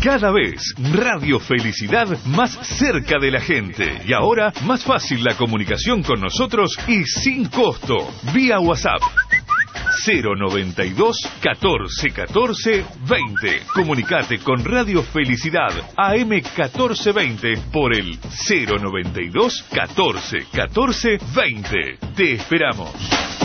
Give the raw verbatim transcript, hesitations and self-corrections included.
Cada vez Radio Felicidad más cerca de la gente. Y ahora más fácil la comunicación con nosotros y sin costo. Vía WhatsApp. cero noventa y dos, catorce, catorce, veinte. Comunicate con Radio Felicidad A M catorce veinte por el cero noventa y dos, catorce, catorce, veinte. Te esperamos.